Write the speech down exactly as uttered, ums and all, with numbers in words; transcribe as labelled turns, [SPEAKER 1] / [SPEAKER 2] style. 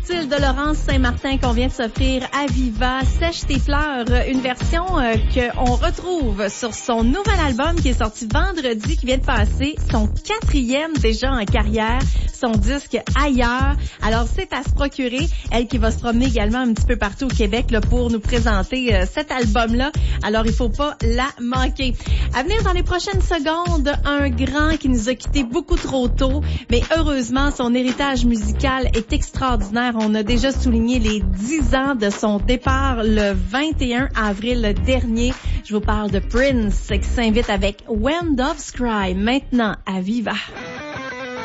[SPEAKER 1] style de Laurence Saint-Martin qu'on vient de s'offrir à Viva, Sèche tes pleurs, une version euh, qu'on retrouve sur son nouvel album qui est sorti vendredi, qui vient de passer son quatrième déjà en carrière, son disque Ailleurs. Alors c'est à se procurer, elle qui va se promener également un petit peu partout au Québec là, pour nous présenter euh, cet album-là. Alors il faut pas la manquer. À venir dans les prochaines secondes, un grand qui nous a quittés beaucoup trop tôt, mais heureusement son héritage musical est extraordinaire. On a déjà souligné les dix ans de son départ le vingt et un avril dernier. Je vous parle de Prince qui s'invite avec When Doves Cry maintenant à Viva.